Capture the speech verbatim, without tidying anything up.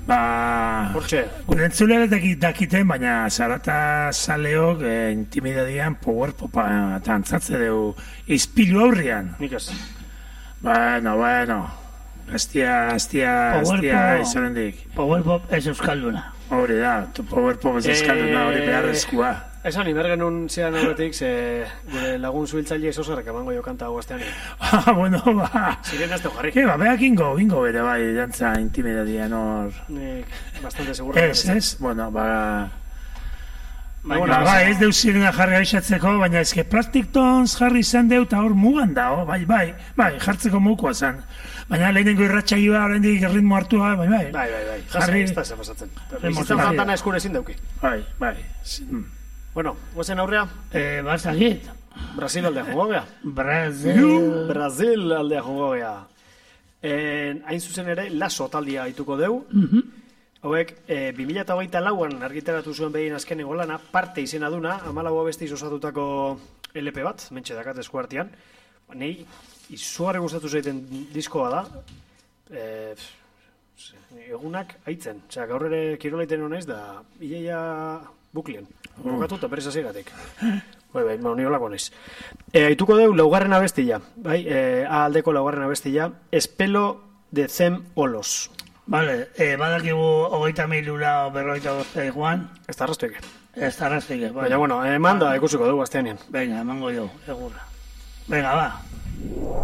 Ba... Hortxe. Gure entzulea dakiten, baina zarata zaleok eh, intimidadian power popa eta antzatze dugu izpilu aurrian. Nik ez. Bueno, bueno. Aztia, aztia, aztia izarendik. Power pop ez euskalduna. Hori da, power pop ez euskalduna, hori beharrezkoa. Esan, imergenun zean horretik, ze gure lagun zuhiltzaile esosarrak emango jo kanta guaztean. Ah, bueno, ba... Ziren azteu jarri. Ke, ba, beak ingo, ingo bere bai, dantza intimidadian hor... Nik bastante segura. Ez, ez, bueno, ba... Ba, Ba, ba, ez deuz zirena jarri aixatzeko, baina ezke plastic tons jarri izan deu, eta hor mugan da, oh, bai, bai, bai, jartzeko mukoa zen. Baina lehenengo irratxaioa, horrendik ritmo hartua, bai, bai. Bai, bai, bai, Jarri- ez da ez pasatzen. Bizitzan fantana eskure ezin dauki. Bai, bai. Bueno, guazen aurrea, Eh, Bazakit. Brasil aldea jongo gea. Brazil. Brasil aldea jongo gea. Eh, hain zuzen ere, laso taldia aituko deu. Hauek, e, bi mila hogeita lauan argitaratu zuen behin azkenengo lana, parte izena duna, hamalau abestiz osatutako L P bat, mentxe dakat eskuartian. Nei, izugarri gustatu zaiten diskoa da. E, egunak aitzen. Osea, gaur ere kiroleiten honez da, iaia buklien. Bukatu eta berez hasieratik. Bai, bai, ma uniolako naiz. E, aituko deu laugarren abestia, bai, e, A aldeko laugarren abestia, Espelo de Zem Olos. Vale, eh, badakigu hogeita milura berroita boste joan. Ez da arrastoik. Ez da arraztik, Baina, bueno, eman da ikusiko dugu azteanean. Venga, emango jo, egurra. Venga, ba.